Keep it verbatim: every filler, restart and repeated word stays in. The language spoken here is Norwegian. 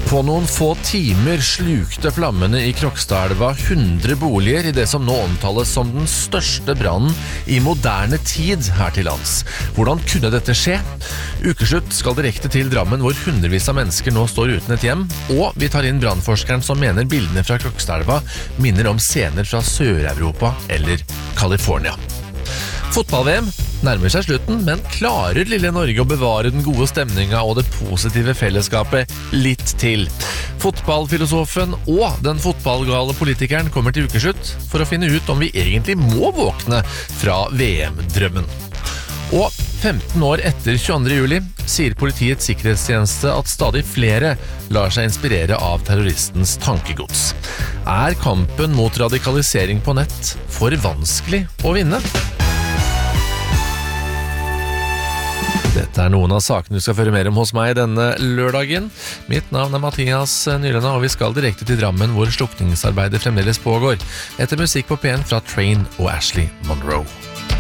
På noen få timer slukte flammene i Krokstadelva hundre boliger i det som nå omtales som den største brannen i moderne tid her til lands. Hvordan kunne dette skje? Ukeslutt skal direkte til Drammen, hvor hundrevis av mennesker nå står uten et hjem, og vi tar inn brannforskeren som mener bildene fra Krokstadelva minner om scener fra Sør-Europa eller California. Fotball-V M nærmer seg slutten, men klarer lille Norge å bevare den gode stemningen og det positive fellesskapet litt til? Fotballfilosofen og den fotballgale politikeren kommer til ukeslutt for å finne ut om vi egentlig må våkne fra V M-drømmen. Og femten år etter tjueandre juli sier Politiets sikkerhetstjeneste at stadig flere lar seg inspirere av terroristens tankegods. Er kampen mot radikalisering på nett for vanskelig å vinne? Dette er noen av sakene du skal føre mer om hos meg denne lørdagen. Mitt navn er Mathias Nylund, og vi skal direkte til Drammen, hvor slukningsarbeidet fremdeles pågår. Etter musikk på P en fra Train og Ashley Monroe.